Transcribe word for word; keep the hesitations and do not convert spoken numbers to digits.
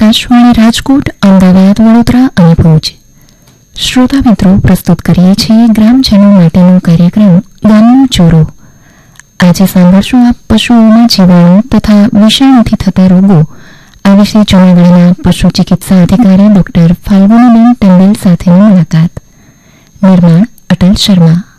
આકાશવાણી રાજકોટ, અમદાવાદ, વડોદરા અને ભુજ. શ્રોતા મિત્રો, પ્રસ્તુત કરીએ છીએ ગ્રામજનો માટેનો કાર્યક્રમ ગામનો ચોરો. આજે સાંભળશું આપ પશુઓમાં જીવાણુ તથા વિષાણુથી થતા રોગો આ વિશે જૂનાગઢના પશુ ચિકિત્સા અધિકારી ડોક્ટર ફાલ્ગુનીબેન ટંડેલ સાથેની મુલાકાત. નિર્માણ અટલ શર્મા.